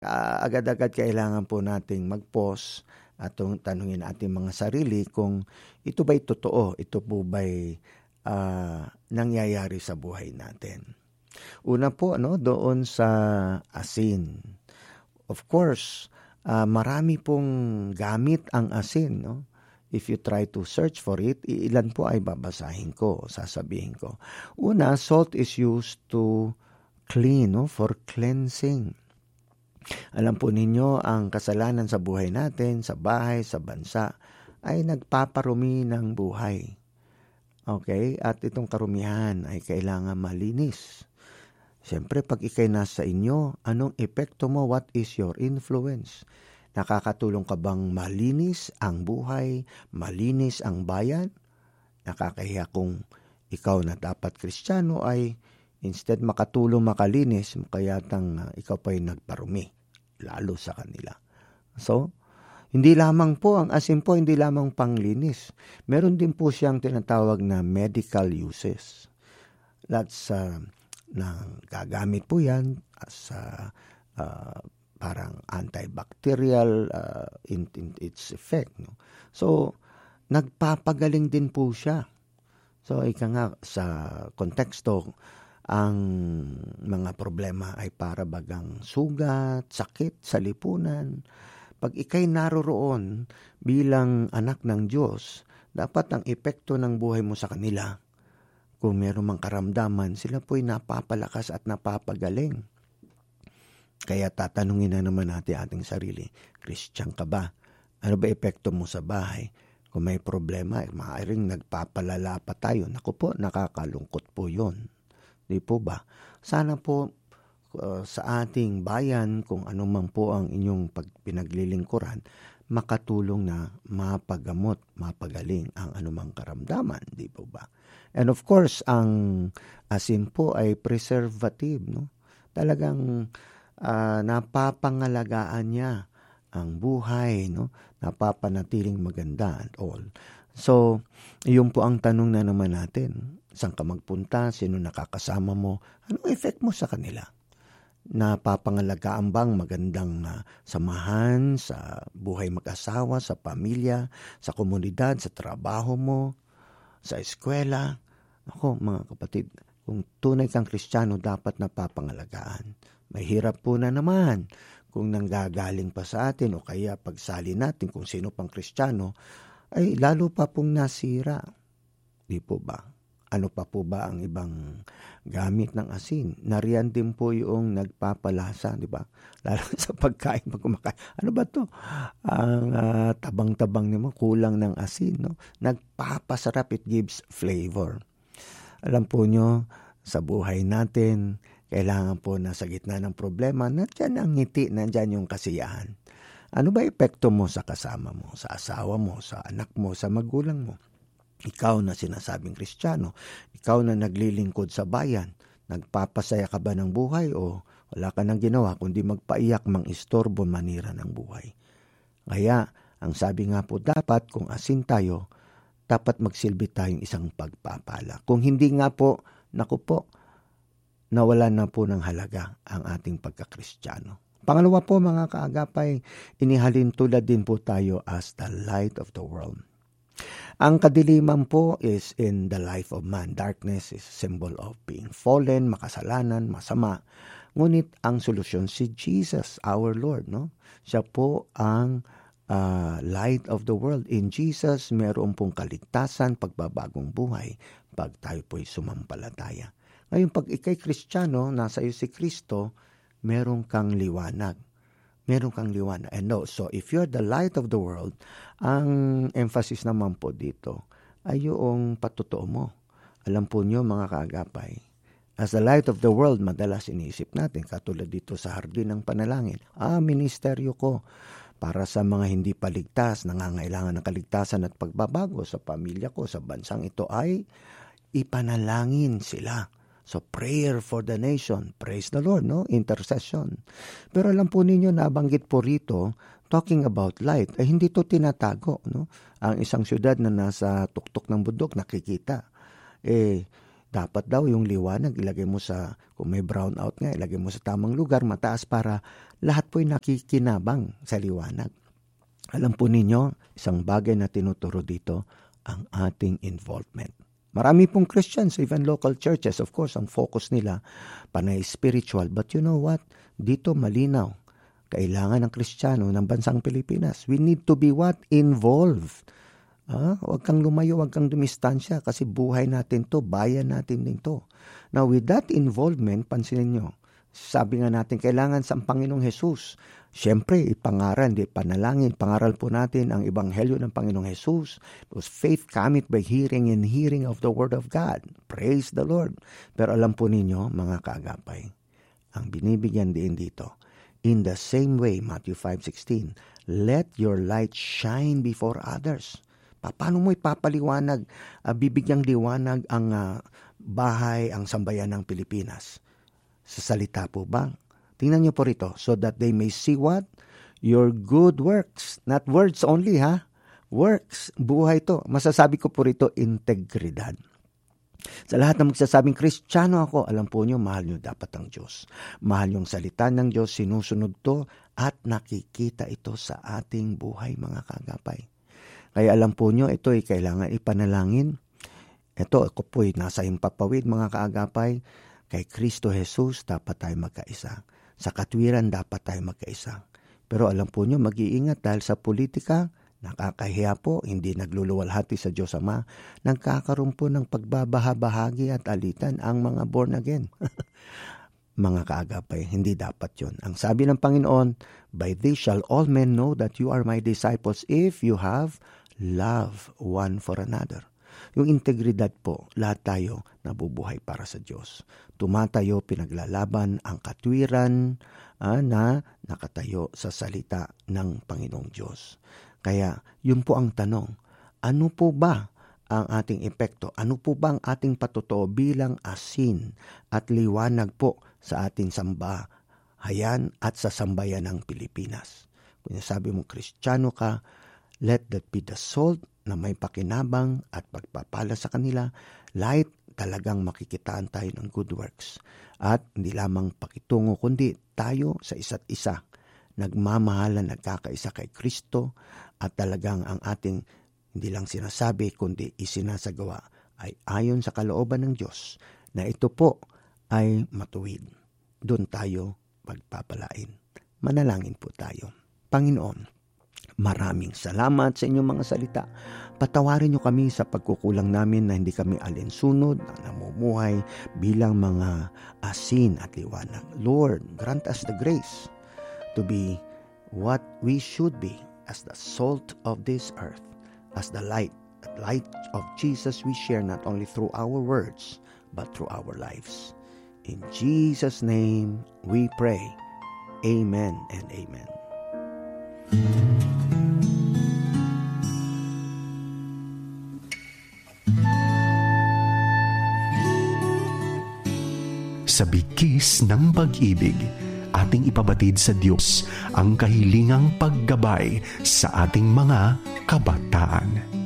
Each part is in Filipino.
agad-agad kailangan po nating mag-pause at tanungin ating mga sarili kung ito ba'y totoo, ito po ba'y nangyayari sa buhay natin. Una po, doon sa asin. Of course, marami pong gamit ang asin, no? If you try to search for it, ilan po ay babasahin ko, sasabihin ko. Una, salt is used to clean, for cleansing. Alam po ninyo, ang kasalanan sa buhay natin, sa bahay, sa bansa, ay nagpaparumi ng buhay. Okay? At itong karumihan ay kailangan malinis. Siyempre, pag ikay nasa inyo, anong epekto mo? What is your influence? Nakakatulong ka bang malinis ang buhay, malinis ang bayan? Nakakahiya kung ikaw na dapat Kristiyano ay instead makatulong makalinis, kaya ikaw pa'y nagparumi, lalo sa kanila. So, hindi lamang po, ang asin po, hindi lamang panglinis. Meron din po siyang tinatawag na medical uses. That's, gagamit po yan as parang antibacterial in its effect. No? So, nagpapagaling din po siya. So, ika nga sa konteksto, ang mga problema ay para bagang sugat, sakit sa lipunan. Pag ikay naroroon bilang anak ng Diyos, dapat ang epekto ng buhay mo sa kanila, kung meron mang karamdaman, sila po'y napapalakas at napapagaling. Kaya tatanungin na naman natin ating sarili, Christian ka ba? Ano ba epekto mo sa bahay? Kung may problema, maaaring nagpapalala pa tayo. Naku po, nakakalungkot po yun. Di po ba? Sana po sa ating bayan, kung anumang po ang inyong pinaglilingkuran, makatulong na mapagamot, mapagaling ang anumang karamdaman. Di po ba? And of course, ang asin po ay preservative. No? Talagang napapangalagaan niya ang buhay, no? Napapanatiling maganda and all. So, yun po ang tanong na naman natin. Saan ka magpunta? Sino nakakasama mo? Anong effect mo sa kanila? Napapangalagaan bang magandang samahan sa buhay mag-asawa, sa pamilya, sa komunidad, sa trabaho mo, sa eskwela? Ako, mga kapatid, kung tunay kang Kristiyano, dapat napapangalagaan. Mahirap po na naman kung nanggagaling pa sa atin o kaya pagsali natin kung sino pang Kristiyano, ay lalo pa pong nasira. Di po ba? Ano pa po ba ang ibang gamit ng asin? Nariyan din po yung nagpapalasa, di ba? Lalo sa pagkain, pag kumakain. Ano ba to? Ang tabang-tabang naman, kulang ng asin, no? Nagpapasarap, it gives flavor. Alam po nyo, sa buhay natin, kailangan po na sa gitna ng problema, nandyan ang ngiti, nandyan yung kasiyahan. Ano ba epekto mo sa kasama mo, sa asawa mo, sa anak mo, sa magulang mo? Ikaw na sinasabing Kristiyano, ikaw na naglilingkod sa bayan, nagpapasaya ka ba ng buhay o wala ka nang ginawa kundi magpaiyak, mang-istorbo, manira ng buhay? Kaya, ang sabi nga po dapat, kung asin tayo, dapat magsilbi tayong isang pagpapala. Kung hindi nga po, naku po, nawalan na po ng halaga ang ating pagkakristyano. Pangalawa po mga kaagapay, inihalin tulad din po tayo as the light of the world. Ang kadiliman po is in the life of man. Darkness is a symbol of being fallen, makasalanan, masama. Ngunit ang solusyon si Jesus, our Lord. No? Siya po ang light of the world. In Jesus, meron pong kaligtasan, pagbabagong buhay, pag tayo po'y sumampalataya. Ngayon, pag ikay Kristiyano, nasa iyo si Kristo, meron kang liwanag. Meron kang liwanag. And no, so if you're the light of the world, ang emphasis naman po dito ay yung patotoo mo. Alam po niyo mga kaagapay, as the light of the world, madalas iniisip natin, katulad dito sa Hardin ng Panalangin, ministeryo ko para sa mga hindi paligtas, nangangailangan ng kaligtasan at pagbabago sa pamilya ko, sa bansang ito ay ipanalangin sila. So, prayer for the nation. Praise the Lord, no? Intercession. Pero alam po ninyo, nabanggit po rito, talking about light, ay hindi to tinatago, no? Ang isang syudad na nasa tuktok ng bundok, nakikita. Dapat daw yung liwanag ilagay mo sa, kung may brownout nga, ilagay mo sa tamang lugar, mataas, para lahat po'y nakikinabang sa liwanag. Alam po ninyo, isang bagay na tinuturo dito, ang ating involvement. Marami pong Christians, even local churches, of course, ang focus nila, panay spiritual. But you know what? Dito malinaw. Kailangan ng Kristiyano ng bansang Pilipinas. We need to be what? Involved. Huwag kang lumayo, huwag kang dumistansya, kasi buhay natin to, bayan natin din to. Now, with that involvement, pansinin nyo, sabi nga natin, kailangan sa Panginoong Jesus. Siyempre, ipangaral, hindi panalangin. Pangaral po natin ang Ebanghelyo ng Panginoong Jesus. Because faith cometh by hearing, and hearing of the Word of God. Praise the Lord. Pero alam po ninyo, mga kaagapay, ang binibigyan din dito, in the same way, Matthew 5:16, let your light shine before others. Paano mo ipapaliwanag, bibigyang liwanag ang bahay, ang sambayan ng Pilipinas? Sa salita po ba? Tingnan niyo po rito, so that they may see what? Your good works. Not words only, works. Buhay to. Masasabi ko po rito, integridad. Sa lahat ng magsasabing Kristiyano ako, alam po niyo, mahal niyo dapat ang Diyos. Mahal yung salita ng Diyos, sinusunod to, at nakikita ito sa ating buhay, mga kagapay. Kaya alam po niyo, ito ay kailangan ipanalangin. Ito, ako po'y nasa himpapawid, mga kaagapay. Kay Kristo Jesus, dapat tayo magkaisa. Sa katwiran, dapat tayo magkaisa. Pero alam po niyo, mag-iingat dahil sa politika, nakakahiya po, hindi nagluluwalhati sa Diyos Ama, nagkakaroon po ng pagbabahabahagi at alitan ang mga born again. Mga kaagapay, hindi dapat yun. Ang sabi ng Panginoon, by this shall all men know that you are my disciples if you have love one for another. Yung integridad po, lahat tayo nabubuhay para sa Diyos. Tumatayo, pinaglalaban ang katwiran na nakatayo sa salita ng Panginoong Diyos. Kaya, yun po ang tanong, ano po ba ang ating epekto? Ano po ba ang ating patotoo bilang asin at liwanag po sa ating sambahayan at sa sambayan ng Pilipinas? Kung sabi mo Kristiyano ka, let that be the salt na may pakinabang at pagpapala sa kanila. Light, talagang makikitaan tayo ng good works. At hindi lamang pakitungo, kundi tayo sa isa't isa. Nagmamahalan, nagkakaisa kay Kristo, at talagang ang ating hindi lang sinasabi, kundi isinasagawa ay ayon sa kalooban ng Diyos, na ito po ay matuwid. Doon tayo pagpapalain. Manalangin po tayo. Panginoon, maraming salamat sa inyong mga salita. Patawarin niyo kami sa pagkukulang namin na hindi kami alinsunod, na namumuhay bilang mga asin at liwanag. Lord, grant us the grace to be what we should be as the salt of this earth, as the light of Jesus we share not only through our words, but through our lives. In Jesus' name we pray. Amen and amen. Sa bigkis ng pag-ibig, ating ipabatid sa Diyos ang kahilingang paggabay sa ating mga kabataan.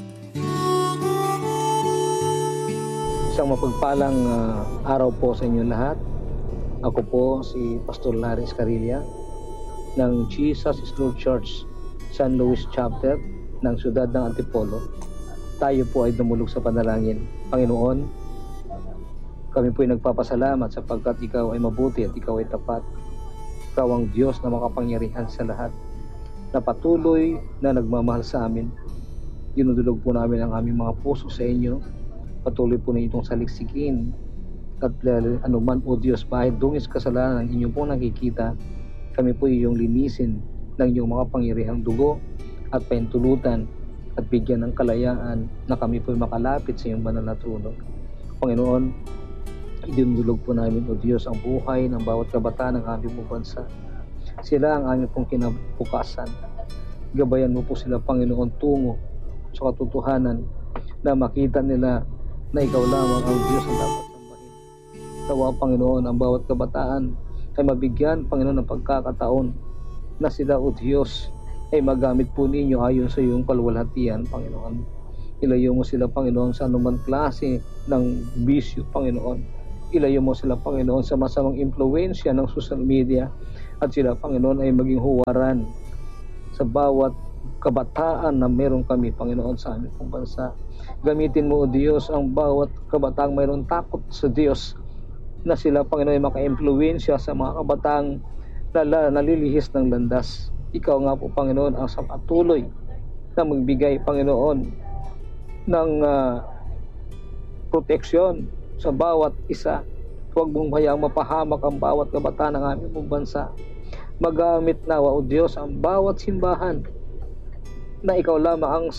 Isang mapagpalang araw po sa inyo lahat. Ako po si Pastor Larry Escarilla ng Jesus is Lord Church, San Luis Chapter ng siyudad ng Antipolo. Tayo po ay dumulog sa panalangin. Panginoon, kami po ay nagpapasalamat sapagkat ikaw ay mabuti at ikaw ay tapat. Ikaw ang Diyos na makapangyarihan sa lahat, na patuloy na nagmamahal sa amin. Dinudulog po namin ang aming mga puso sa inyo. Patuloy po na itong saliksikin at anuman o Diyos, bahit dungis kasalanan ang inyong pong nakikita, kami po iyong linisin ng iyong makapangyarihang dugo at paintulutan at bigyan ng kalayaan na kami po makalapit sa iyong banal na trono. Panginoon, idinulog po namin, O Diyos, ang buhay ng bawat kabataan ng aming bansa. Sila ang aming pong kinabukasan. Gabayan mo po sila, Panginoon, tungo sa katotohanan na makita nila na ikaw lamang ang Diyos ang dapat sambahin. Tawa, Panginoon, ang bawat kabataan ay mabigyan, Panginoon, ng pagkakataon na sila, O Diyos, ay magamit po ninyo ayon sa iyong kalwalhatian, Panginoon. Ilayo mo sila, Panginoon, sa anumang klase ng bisyo, Panginoon. Ilayo mo sila, Panginoon, sa masamang impluwensya ng social media, at sila, Panginoon, ay maging huwaran sa bawat kabataan na meron kami, Panginoon, sa aming pong bansa. Gamitin mo, O Diyos, ang bawat kabataang mayroon takot sa Diyos, na sila, Panginoon, ay maka-impluwensya sa mga kabataang nalilihis ng landas. Ikaw nga po, Panginoon, ang patuloy na magbigay, Panginoon, ng proteksyon sa bawat isa. Huwag mong hayaang mapahamak ang bawat kabataan ng aming pong bansa. Magamit nawa, O Diyos, ang bawat simbahan na ikaw lamang ang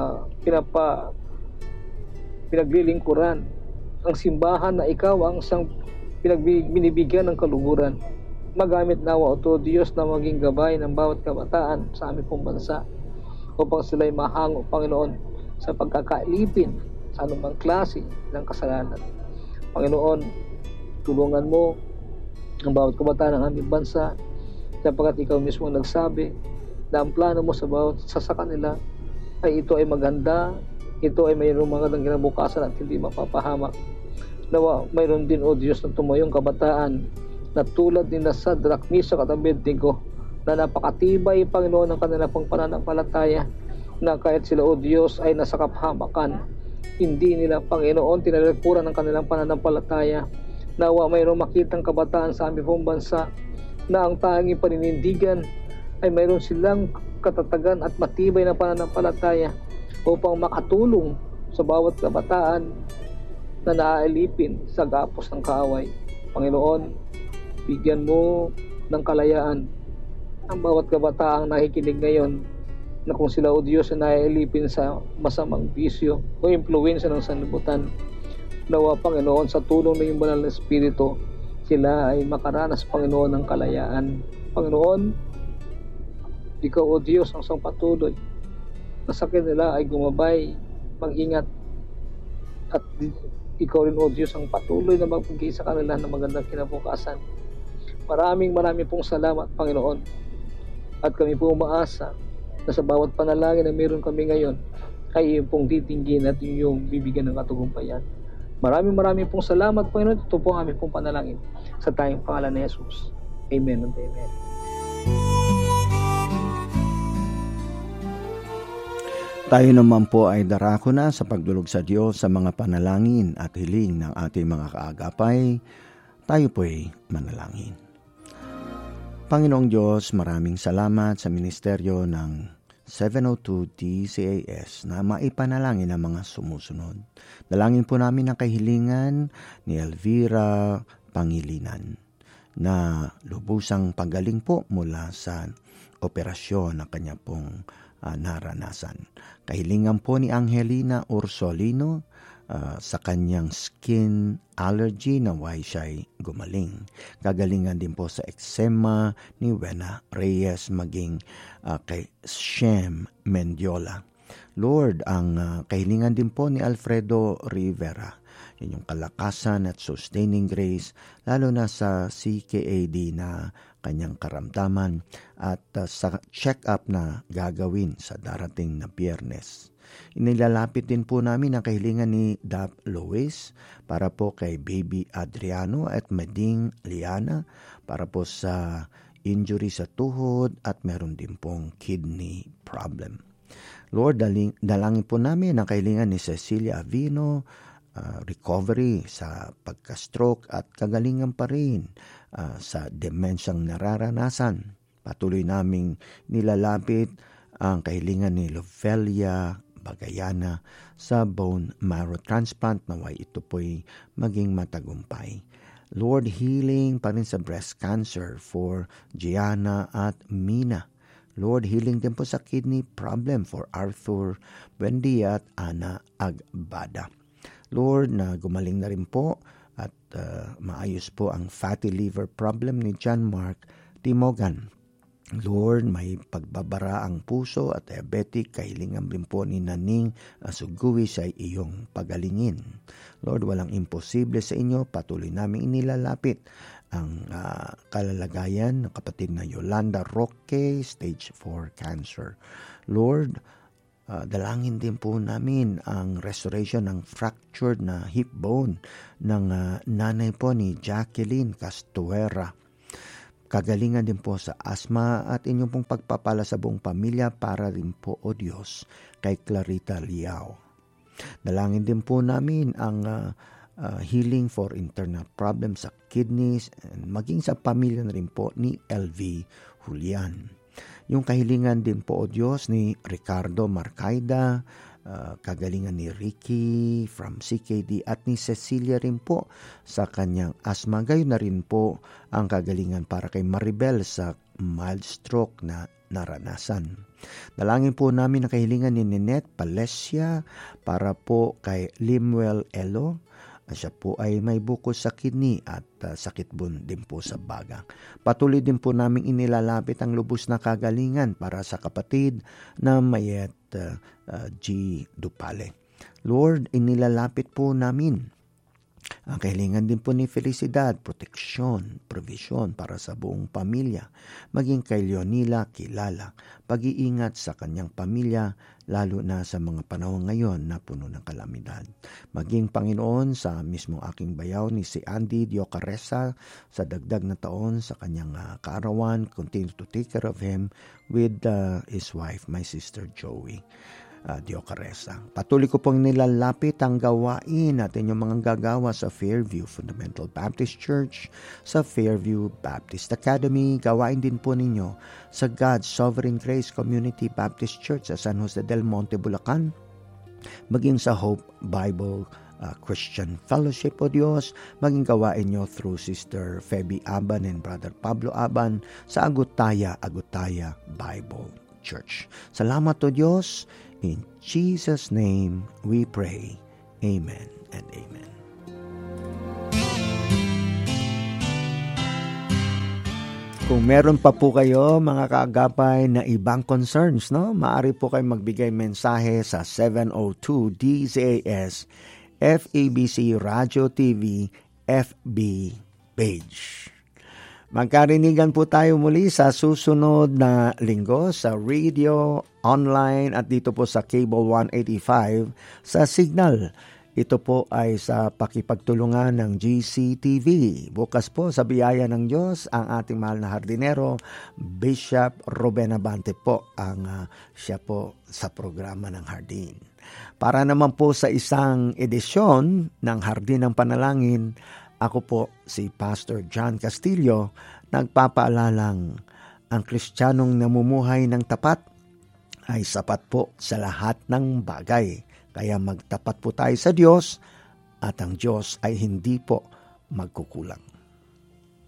pinaglilingkuran. Ang simbahan na ikaw ang binibigyan ng kaluguran. Magamit nawa, O Diyos, na maging gabay ng bawat kabataan sa aming pong bansa upang sila'y mahango, Panginoon, sa pagkakailipin sa anumang klase ng kasalanan. Panginoon, tulungan mo ang bawat kabataan ng aming bansa, sapagkat ikaw mismo nagsabi na ang plano mo sa kanila ay ito ay maganda, ito ay mayroong magandang kinabukasan at hindi mapapahamak. Nawa mayroon din, O Diyos, na tumayong kabataan na tulad ni Sadrak, Mesak at Abednego, na napakatibay, Panginoon, ng kanilang pananampalataya, na kahit sila, O Diyos, ay nasa kaphamakan, hindi nila, Panginoon, tinalikuran ng kanilang pananampalataya. Nawa mayroong makitang kabataan sa aming pong bansa na ang tanging paninindigan ay mayroon silang katatagan at matibay na pananampalataya upang makatulong sa bawat kabataan na naaalipin sa gapos ng kaaway. Panginoon, bigyan mo ng kalayaan ang bawat kabataang nakikinig ngayon, na kung sila, O Diyos, ay naaalipin sa masamang bisyo o impluwensya ng sanlibutan, nawa, Panginoon, sa tulong ng iyong banal na Espiritu, sila ay makaranas, Panginoon, ng kalayaan. Panginoon, ikaw, O Diyos, ang isang patuloy na sa kanila ay gumabay, mag-ingat, at ikaw rin, O Diyos, ang patuloy na magbigay sa kanila ng magandang kinabukasan. Maraming pong salamat, Panginoon, at kami po umaasa na sa bawat panalangin na meron kami ngayon ay iyong pong titinggin at iyong bibigyan ng katagumpayan. Maraming pong salamat, Panginoon. Ito po ang aming pong panalangin sa tayong pangalan ni Jesus. Amen and amen. Tayo naman po ay darako na sa pagdulog sa Diyos sa mga panalangin at hiling ng ating mga kaagapay. Tayo po ay manalangin. Panginoong Diyos, maraming salamat sa ministeryo ng 702 DCAS na maipanalangin ang mga sumusunod. Dalangin po namin ang kahilingan ni Elvira Pangilinan na lubusang pagaling po mula sa operasyon na kanya pong naranasan. Kahilingan po ni Angelina Ursolino sa kanyang skin allergy na why siya'y gumaling. Kagalingan din po sa eczema ni Wena Reyes, maging kay Shem Mendiola. Lord, ang kahilingan din po ni Alfredo Rivera, yun yung kalakasan at sustaining grace, lalo na sa CKAD na kanyang karamdaman at sa check-up na gagawin sa darating na Biyernes. Inilalapit din po namin ang kahilingan ni Dap Lois para po kay Baby Adriano at Mading Liana para po sa injury sa tuhod at meron din pong kidney problem. Lord, dalangin po namin ang kahilingan ni Cecilia Avino, recovery sa pagka-stroke at kagalingan pa rin sa demensyang nararanasan. Patuloy naming nilalapit ang kahilingan ni Lovelia Bagayana sa bone marrow transplant, naway ito po'y maging matagumpay. Lord, healing pa rin sa breast cancer for Gianna at Mina. Lord, healing din po sa kidney problem for Arthur Buendia at Ana Agbada. Lord, na gumaling na rin po at maayos po ang fatty liver problem ni John Mark Timogan. Lord, may pagbabara ang puso at diabetic, kahilingan rin po ni Naning Suguwi sa iyong pagalingin. Lord, walang imposible sa inyo, patuloy namin inilalapit ang kalalagayan ng kapatid na Yolanda Roque, stage 4 cancer. Lord, Dalangin din po namin ang restoration ng fractured na hip bone ng nanay po ni Jacqueline Castuera. Kagalingan din po sa asma at inyong pong pagpapala sa buong pamilya para rin po, O Diyos, kay Clarita Liao. Dalangin din po namin ang healing for internal problems sa kidneys, and maging sa pamilya na rin po ni LV Julian. Yung kahilingan din po, O Diyos, ni Ricardo Marcaida, kagalingan ni Ricky from CKD at ni Cecilia rin po sa kanyang asma. Gayon na rin po ang kagalingan para kay Maribel sa mild stroke na naranasan. Dalangin po namin ang kahilingan ni Ninette Palesia para po kay Limuel Elo. Siya po ay may bukos sa kidney at sakit din po sa baga. Patuloy din po namin inilalapit ang lubos na kagalingan para sa kapatid na Mayet G. Dupale. Lord, inilalapit po namin ang kahilingan din po ni Felicidad, proteksyon, provision para sa buong pamilya, maging kay Leonila Kilala, pag-iingat sa kanyang pamilya, lalo na sa mga panahon ngayon na puno ng kalamidad. Maging Panginoon sa mismong aking bayaw ni si Andy Diocaresa sa dagdag na taon sa kanyang kaarawan. Continue to take care of him with his wife, my sister Joey Diocaresa. Patuloy ko pong nilalapit ang gawain at inyong mga gagawa sa Fairview Fundamental Baptist Church, sa Fairview Baptist Academy. Gawain din po ninyo sa God's Sovereign Grace Community Baptist Church sa San Jose del Monte, Bulacan, maging sa Hope Bible Christian Fellowship, O Diyos, maging gawain nyo through Sister Feby Aban and Brother Pablo Aban sa Agutaya Bible Church. Salamat, O Diyos. In Jesus' name we pray. Amen and amen. Kung meron pa po kayo, mga kaagapay, na ibang concerns, no? Maaari po kayo magbigay mensahe sa 702 DZAS FEBC Radio TV FB page. Magkarinigan po tayo muli sa susunod na linggo sa radio, online at dito po sa Cable 185 sa Signal. Ito po ay sa pakipagtulungan ng GCTV. Bukas po sa biyaya ng Diyos ang ating mahal na hardinero, Bishop Ruben Abante po ang siya po sa programa ng Hardin. Para naman po sa isang edisyon ng Hardin ng Panalangin, ako po si Pastor John Castillo, nagpapaalalang ang Kristiyanong namumuhay ng tapat ay sapat po sa lahat ng bagay. Kaya magtapat po tayo sa Diyos at ang Diyos ay hindi po magkukulang.